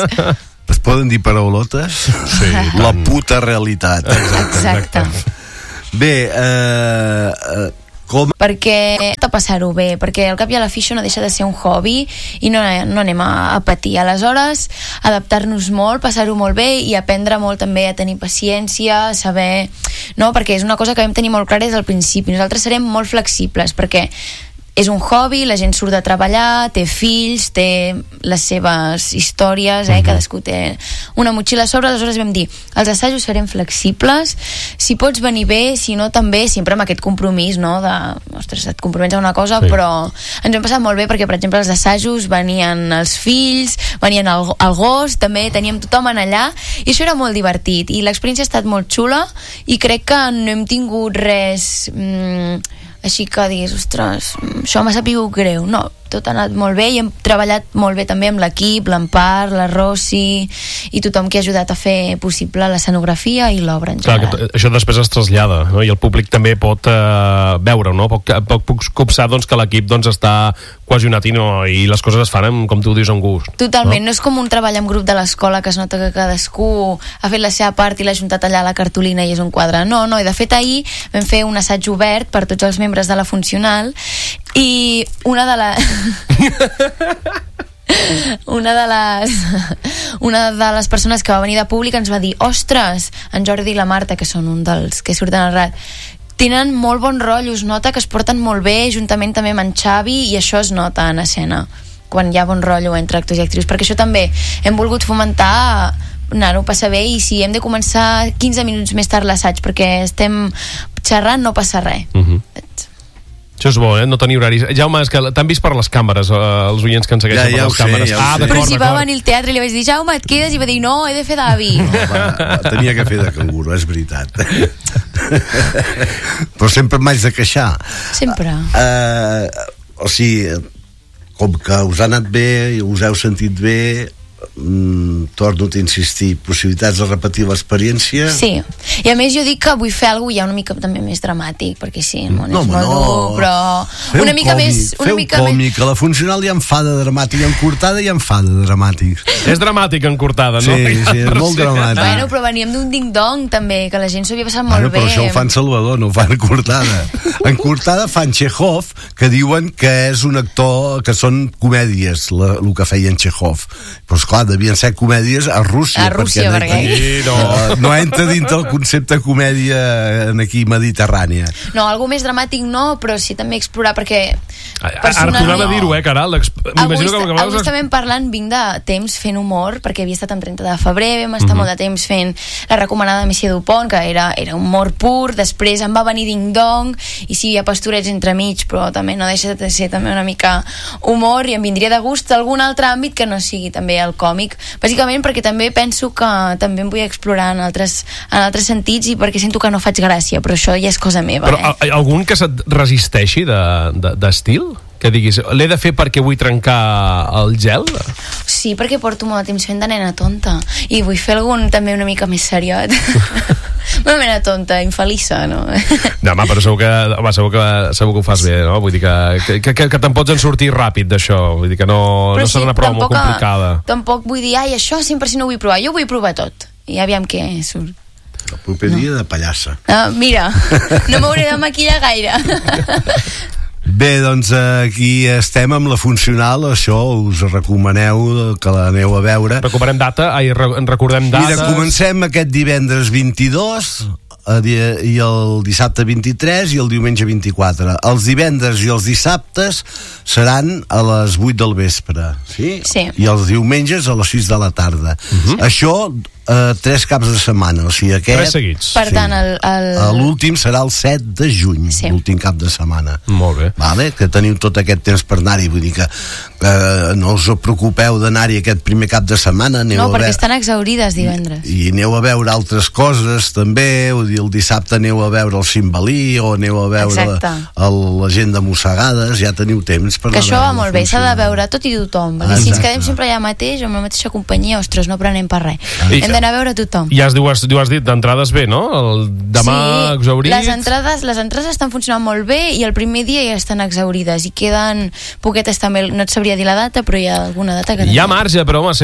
Es poden dir paraulotes? Sí, la puta realitat. Exacte. Bé, com... Perquè de passar-ho bé, perquè al cap i a la fi això no deixa de ser un hobby i no anem a patir. Aleshores, adaptar-nos molt, passar-ho molt bé i aprendre molt també a tenir paciència, a saber... No, perquè és una cosa que vam tenir molt clara des del principi. Nosaltres serem molt flexibles, perquè és un hobby, la gent surt de treballar, té fills, té les seves històries, cadascú té una motxilla a sobre. Aleshores vam dir, els assajos serem flexibles, si pots venir bé, si no també, sempre amb aquest compromís, no? De, ostres, et compromets a una cosa, sí. Però ens hem passat molt bé perquè, per exemple, als assajos venien els fills, venien el gos, també teníem tothom en allà, i això era molt divertit, i l'experiència ha estat molt xula, i crec que no hem tingut res... així que diguis, ostres, això m'ha sabut greu. No, tot ha anat molt bé i hem treballat molt bé també amb l'equip, l'Empar, la Rossi i tothom que ha ajudat a fer possible l'escenografia i l'obra en general. Clar, això després es trasllada, no? I el públic també pot veure, no? Pot copsar doncs, que l'equip doncs, està cohesionat i les coses es fan, com tu dius, amb gust. Totalment, no és com un treball en grup de l'escola que es nota que cadascú ha fet la seva part i l'ha juntat allà a la cartolina i és un quadre. No, i de fet ahir vam fer un assaig obert per tots els membres de la funcional i una de les persones que va venir de públic ens va dir, ostres, en Jordi i la Marta, que són un dels que surten al RAT, tenen molt bon rotllo, es nota que es porten molt bé, juntament també amb en Xavi, i això es nota en escena quan hi ha bon rotllo entre actors i actrius, perquè això també hem volgut fomentar, anar-ho a passar bé, i si hem de començar 15 minuts més tard l'assaig perquè estem xerrant, no passa res. Això és bo, no tenir horaris. Jaume, és que t'han vist per les càmeres, els oients que ens segueixen per les càmeres. Però si va venir al teatre i li vaig dir, Jaume, et quedes? I va dir, no, he de fer d'avi. Tenia que fer de canguro, és veritat. Però sempre m'haig de queixar. Sempre. O sigui, com que us ha anat bé i us heu sentit bé, torno a insistir, possibilitats de repetir l'experiència. Sí, i a més jo dic que vull fer alguna cosa ja una mica també més dramàtic, perquè sí, el món és molt dur, però una mica més... Feu còmic, a la funcional hi ha fa de dramàtic, en cortada hi ha fa de dramàtic. És dramàtic en cortada, no? Sí, és molt dramàtic. Bueno, però veníem d'un ding-dong també, que la gent s'ho havia passat molt bé. Però això ho fan Salvador, no ho fan en cortada. En cortada fan Chekhov, que diuen que és un actor, que són comèdies, el que feien Chekhov. Però esclar, devien ser comèdies a Rússia. A Rússia, perquè no entra dintre el concepte comèdia aquí mediterrània. No, algo més dramàtic no, però sí també explorar, perquè ara tornava a dir-ho, Caral. Avui estàvem parlant, vinc de temps fent humor, perquè havia estat en 30 de febrer, vam estar molt de temps fent la recomanada de Missió Dupont, que era humor pur, després em va venir Ding Dong, i sí, hi ha pastorets entremig, però també no deixa de ser també una mica humor, i em vindria de gust algun altre àmbit que no sigui també el còmic, bàsicament perquè també penso que també em vull explorar en altres sentits, i perquè sento que no faig gràcia, però això ja és cosa meva. Però algun que se't resisteixi d'estil? Que diguis, l'he de fer perquè vull trencar el gel? Sí, perquè porto molt de temps fent de nena tonta i vull fer algun també una mica més seriot. Una nena tonta, infeliça, no? No, home, però segur que ho fas bé, no? Vull dir que te'n pots en sortir ràpid d'això, vull dir que no serà una prova molt complicada. Tampoc vull dir, això 100% ho vull provar, jo ho vull provar tot i aviam què surt. El proper dia de pallassa. Mira, no m'hauré de maquillar gaire. Bé, doncs aquí estem amb la funcional, això us recomaneu que l'aneu a veure. Recordem dates. Mira, comencem aquest divendres 22 i el dissabte 23 i el diumenge 24. Els divendres i els dissabtes seran a les 8 del vespre, sí? Sí. I els diumenges a les 6 de la tarda. Això 3 caps de setmana, o sigui, aquest... 3 seguits. Per tant, l'últim serà el 7 de juny, l'últim cap de setmana. Molt bé. Vale? Que teniu tot aquest temps per anar-hi, vull dir que no us preocupeu d'anar-hi aquest primer cap de setmana. No, perquè estan exaurides divendres. I aneu a veure altres coses, també, vull dir, el dissabte aneu a veure el Cimbalí, o aneu a veure la gent de Mossegades, ja teniu temps per anar a veure. Que això va molt bé, s'ha de veure tot i tothom, perquè si ens quedem sempre allà mateix, amb la mateixa companyia, ostres, no prenem per res. Hem d'anar a veure tothom. I ho has dit, d'entrades bé, no? Demà exaurit. Les entrades estan funcionant molt bé i el primer dia ja estan exaurides i queden poquetes també, no et sabria dir la data, però hi ha alguna data que... Hi ha marge, però home,